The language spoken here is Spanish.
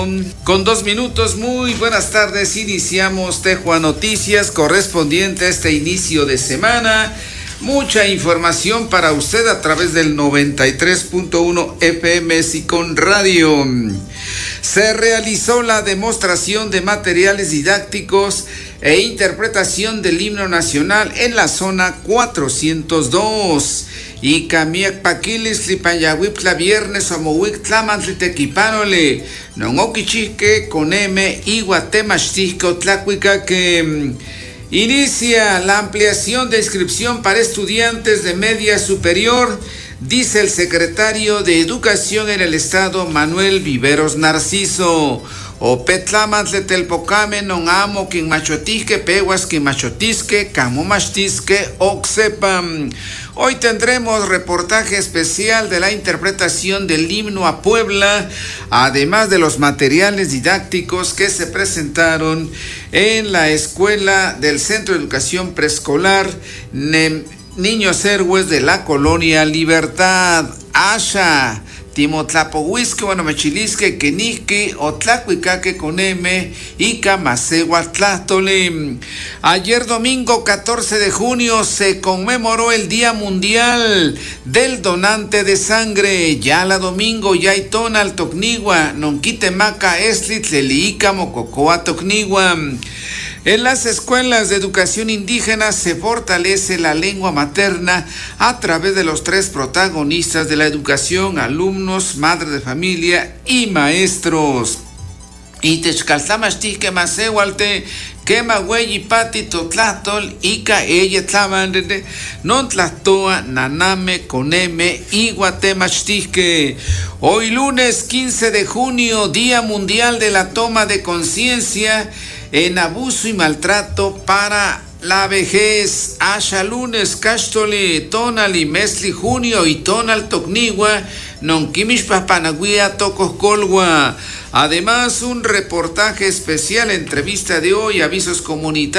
Con 2 minutos, muy buenas tardes. Iniciamos Tejua Noticias correspondiente a este inicio de semana. Mucha información para usted a través del 93.1 FM Sicón Radio. Se realizó la demostración de materiales didácticos e interpretación del himno nacional en la zona 402. Y Camiac Paquilis Lipanyawipla viernes Omowic Tlamantli Nongoquichique con M Iguatemachtisco Tlacuica que inicia la ampliación de inscripción para estudiantes de media superior, dice el secretario de Educación en el Estado, Manuel Viveros Narciso. O petlamantle telpocame non amo quien machotisque, peguas quien machotisque, camomastisque, oxepam. Hoy tendremos reportaje especial de la interpretación del himno a Puebla, además de los materiales didácticos que se presentaron en la escuela del Centro de Educación Preescolar Niños Héroes de la Colonia Libertad, Asha. Timotlapohuisque, Guanamechilisque, Quenisque, Otlacuicaque con M y Camacehuatlástole. Ayer domingo 14 de junio se conmemoró el Día Mundial del Donante de Sangre. Ya la domingo yaitona al Tocnigua, Nonquitemaca, Eslitleliica, Mococoa, Tocnigua. En las escuelas de educación indígena se fortalece la lengua materna a través de los 3 protagonistas de la educación: alumnos, madres de familia y maestros. Y techcaltlamachtique masehualte quema hueyi pati totlatol ica ella tlamandre non tlatoa naname coneme iguatemachtique. Hoy lunes 15 de junio, Día Mundial de la Toma de Conciencia en abuso y maltrato para la vejez. Asha lunes castole tonali mesli junio y tonal tocnigua non kimish papanaguia tocos colgua. Además, un reportaje especial, entrevista de hoy, avisos comunitarios